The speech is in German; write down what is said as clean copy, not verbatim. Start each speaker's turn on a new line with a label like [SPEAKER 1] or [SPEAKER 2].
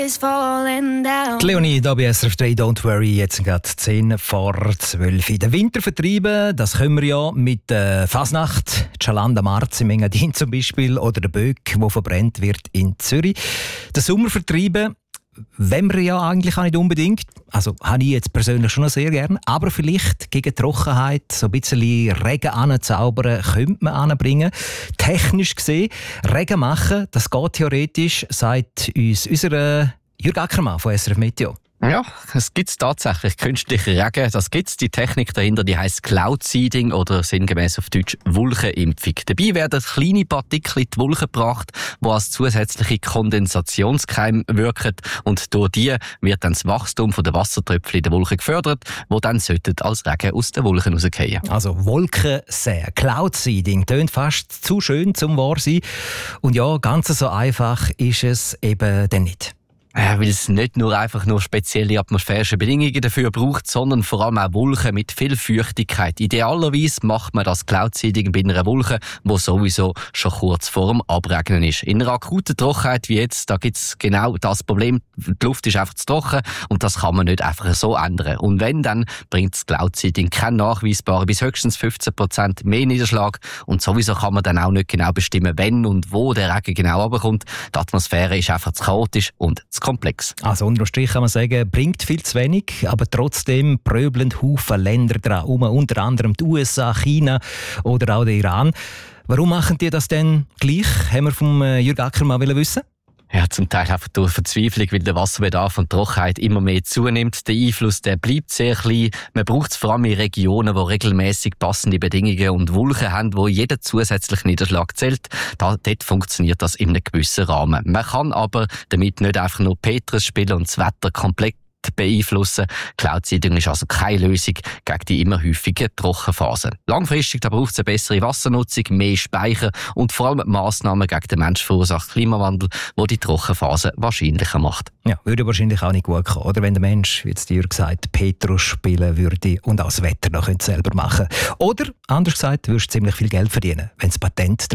[SPEAKER 1] Die Leonie, da bei SRF 3, Don't Worry, jetzt gerade 10 vor 12. Den Winter vertreiben, das können wir ja mit der Fasnacht, Chalanda Marz im Engadin zum Beispiel oder der Böck, der verbrennt wird in Zürich. Den Sommer vertreiben wollen wir ja eigentlich auch nicht unbedingt. Also habe ich jetzt persönlich schon noch sehr gerne. Aber vielleicht gegen Trockenheit so ein bisschen Regen anzaubern könnte man anbringen. Technisch gesehen, Regen machen, das geht theoretisch, sagt uns unser Jürg Ackermann von SRF Meteo.
[SPEAKER 2] Ja, es gibt tatsächlich künstliche Regen. Das gibt's. Die Technik dahinter, die heisst Cloud Seeding oder sinngemäß auf Deutsch Wolkenimpfung. Dabei werden kleine Partikel in die Wolken gebracht, die als zusätzliche Kondensationskeime wirken. Und durch die wird dann das Wachstum der Wassertröpfchen in der Wolke gefördert, die dann als Regen aus den Wolken rausfallen.
[SPEAKER 1] Also Wolkensee, Cloud Seeding, tönt fast zu schön zum wahr sein. Und ja, ganz so einfach ist es eben dann nicht.
[SPEAKER 2] Weil es nicht nur spezielle atmosphärische Bedingungen dafür braucht, sondern vor allem auch Wolken mit viel Feuchtigkeit. Idealerweise macht man das Cloud-Seeding bei einer Wolke, die sowieso schon kurz vor dem Abregnen ist. In einer akuten Trockenheit wie jetzt, da gibt es genau das Problem. Die Luft ist einfach zu trocken und das kann man nicht einfach so ändern. Und wenn, dann bringt das Cloud-Seeding keinen nachweisbaren bis höchstens 15% mehr Niederschlag. Und sowieso kann man dann auch nicht genau bestimmen, wenn und wo der Regen genau runterkommt. Die Atmosphäre ist einfach zu chaotisch und zu komplex.
[SPEAKER 1] Also unterm Strich kann man sagen, bringt viel zu wenig, aber trotzdem pröbeln Haufen Länder dran um, unter anderem die USA, China oder auch der Iran. Warum machen die das denn gleich? Haben wir vom Jürg Ackermann wissen?
[SPEAKER 2] Ja, zum Teil einfach durch Verzweiflung, weil der Wasserbedarf und die Trockenheit immer mehr zunimmt. Der Einfluss, der bleibt sehr klein. Man braucht es vor allem in Regionen, wo regelmäßig passende Bedingungen und Wolken haben, wo jeder zusätzliche Niederschlag zählt. Dort funktioniert das in einem gewissen Rahmen. Man kann aber damit nicht einfach nur Petrus spielen und das Wetter komplett beeinflussen. Cloud-Seeding ist also keine Lösung gegen die immer häufigen Trockenphasen. Langfristig braucht es eine bessere Wassernutzung, mehr Speicher und vor allem Massnahmen gegen den menschverursachten Klimawandel, die die Trockenphase wahrscheinlicher macht.
[SPEAKER 1] Ja, würde wahrscheinlich auch nicht gut kommen, oder? Wenn der Mensch, wie jetzt dir gesagt, Petrus spielen würde und auch das Wetter noch selber machen. Oder, anders gesagt, würdest du ziemlich viel Geld verdienen, wenn das Patent